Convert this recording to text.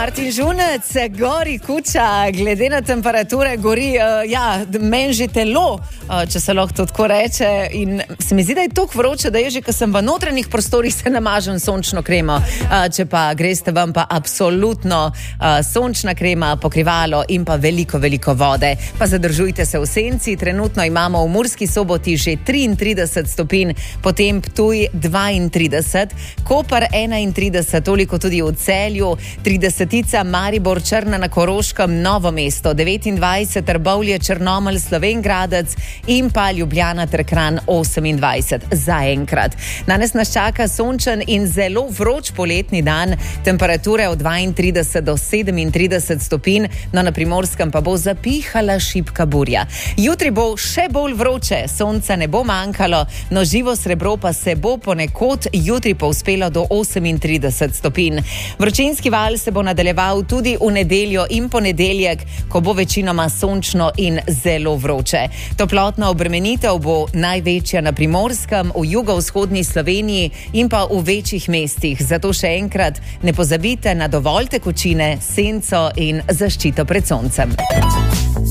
Martin Žunec, gori kuča, glede na temperature gori, meni že telo, če se lahko to tako reče. In se mi zdi, da je toliko vroče, da je že, ko sem v notranjih prostorih, se namažem sončno kremo. Če pa greste vam, pa absolutno sončna krema, pokrivalo in pa veliko, veliko vode. Pa zadržujte se v senci, trenutno imamo v Murski Soboti že 33 stopinj, potem Ptuj 32, Koper 31, toliko tudi v Celju, 30, Maribor, Črna na Koroškem, Novo mesto 29, Trbovlje, Črnomelj, Slovenj Gradec in pa Ljubljana ter Kranj 28 zaenkrat. Danes nas čaka sončen in zelo vroč poletni dan, temperature od 32 do 37 stopinj, no na Primorskem pa bo zapihala šibka burja. Jutri bo še bolj vroče, sonca ne bo manjkalo, no živo srebro pa se bo ponekod jutri povzpelo do 38 stopinj. Vročinski val se bo nadaljeval tudi v nedeljo in ponedeljek, ko bo večinoma sončno in zelo vroče. Toplotna obremenitev bo največja na Primorskem, v jugovzhodni Sloveniji in pa v večjih mestih. Zato še enkrat ne pozabite na dovolj tekočine, senco in zaščito pred soncem.